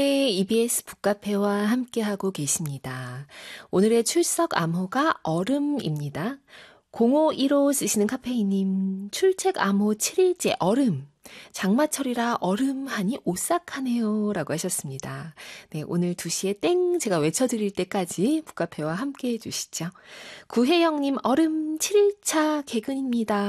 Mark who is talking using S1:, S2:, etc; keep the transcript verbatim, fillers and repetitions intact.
S1: 네, 이비에스 북카페와 함께하고 계십니다. 오늘의 출석 암호가 얼음입니다. 공오일오 쓰시는 카페이님, 출첵 암호 칠 일째 얼음. 장마철이라 얼음하니 오싹하네요. 라고 하셨습니다. 네, 오늘 두 시에 땡 제가 외쳐드릴 때까지 북카페와 함께 해주시죠. 구혜영님, 얼음 칠 일차 개근입니다.